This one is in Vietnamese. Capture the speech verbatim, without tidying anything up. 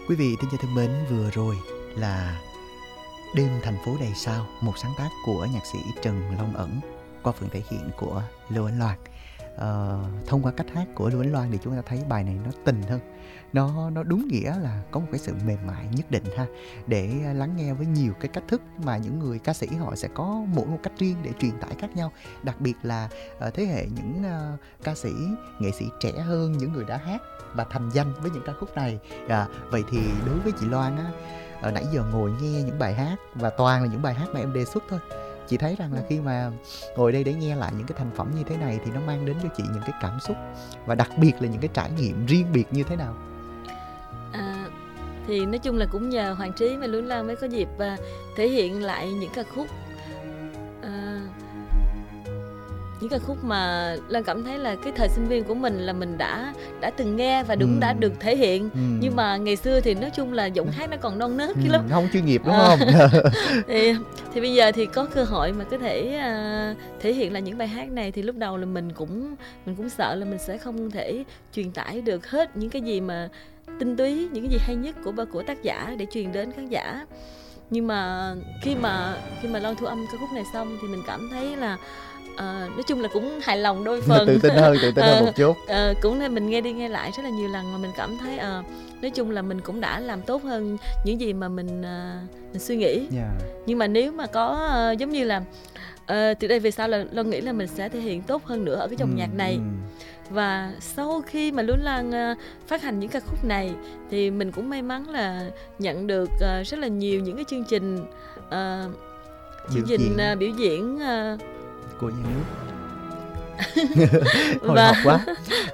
Quý vị thính giả thân mến, vừa rồi là Đêm thành phố đầy sao, một sáng tác của nhạc sĩ Trần Long Ẩn qua phần thể hiện của Lưu Ánh Loan. Ờ, thông qua cách hát của Lưu Ánh Loan thì chúng ta thấy bài này nó tình hơn, nó nó đúng nghĩa là có một cái sự mềm mại nhất định ha, để lắng nghe với nhiều cái cách thức mà những người ca sĩ họ sẽ có mỗi một cách riêng để truyền tải khác nhau. Đặc biệt là uh, thế hệ những uh, ca sĩ, nghệ sĩ trẻ hơn, những người đã hát và thành danh với những ca khúc này. À, vậy thì đối với chị Loan á, ở nãy giờ ngồi nghe những bài hát và toàn là những bài hát mà em đề xuất thôi, chị thấy rằng là khi mà ngồi đây để nghe lại những cái thành phẩm như thế này thì nó mang đến cho chị những cái cảm xúc và đặc biệt là những cái trải nghiệm riêng biệt như thế nào? À, thì nói chung là cũng nhờ Hoàng Trí mà Lưu Ánh Loan mới có dịp uh, thể hiện lại những ca khúc uh, những ca khúc mà Lan cảm thấy là cái thời sinh viên của mình là mình đã đã từng nghe và đúng ừ. đã được thể hiện. ừ. Nhưng mà ngày xưa thì nói chung là giọng hát nó còn non nớt ừ. lắm, không chuyên nghiệp đúng à, không? thì, thì bây giờ thì có cơ hội mà có thể uh, thể hiện lại những bài hát này, thì lúc đầu là mình cũng mình cũng sợ là mình sẽ không thể truyền tải được hết những cái gì mà tinh túy, những cái gì hay nhất của của tác giả để truyền đến khán giả. Nhưng mà khi mà khi mà Loan thu âm ca khúc này xong thì mình cảm thấy là À, nói chung là cũng hài lòng đôi phần. Tự tin hơn, tự tin hơn một chút. À, cũng nên mình nghe đi nghe lại rất là nhiều lần mà mình cảm thấy à, nói chung là mình cũng đã làm tốt hơn những gì mà mình à, mình suy nghĩ. Yeah. Nhưng mà nếu mà có à, giống như là à, từ đây về sau là Loan nghĩ là mình sẽ thể hiện tốt hơn nữa ở cái dòng ừ, nhạc này. Ừ. Và sau khi mà Lưu Ánh Loan uh, phát hành những ca khúc này thì mình cũng may mắn là nhận được uh, rất là nhiều những cái chương trình uh, chương trình uh, biểu diễn uh, của nhà nước. Hồi và hộp quá.